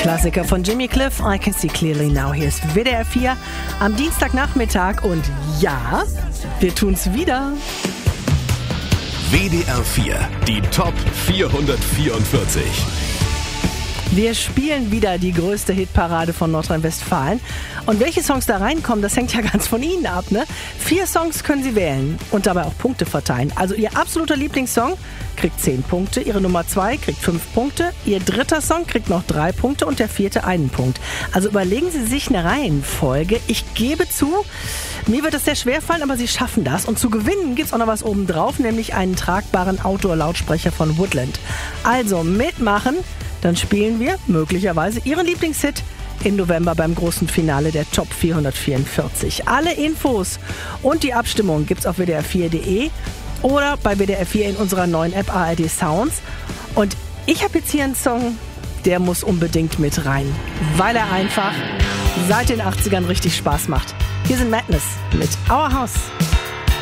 Klassiker von Jimmy Cliff, I Can See Clearly Now. Hier ist WDR 4 am Dienstagnachmittag und ja, wir tun's wieder. WDR 4, die Top 444. Wir spielen wieder die größte Hitparade von Nordrhein-Westfalen. Und welche Songs da reinkommen, das hängt ja ganz von Ihnen ab, ne? 4 Songs können Sie wählen und dabei auch Punkte verteilen. Also Ihr absoluter Lieblingssong kriegt 10 Punkte, Ihre Nummer 2 kriegt 5 Punkte, Ihr dritter Song kriegt noch 3 Punkte und der vierte 1 Punkt. Also überlegen Sie sich eine Reihenfolge. Ich gebe zu, mir wird es sehr schwer fallen, aber Sie schaffen das. Und zu gewinnen gibt's auch noch was obendrauf, nämlich einen tragbaren Outdoor-Lautsprecher von Woodland. Also mitmachen, dann spielen wir möglicherweise Ihren Lieblingshit im November beim großen Finale der Top 444. Alle Infos und die Abstimmung gibt's auf wdr4.de oder bei WDR 4 in unserer neuen App ARD Sounds. Und ich habe jetzt hier einen Song, der muss unbedingt mit rein, weil er einfach seit den 80ern richtig Spaß macht. Hier sind Madness mit Our House.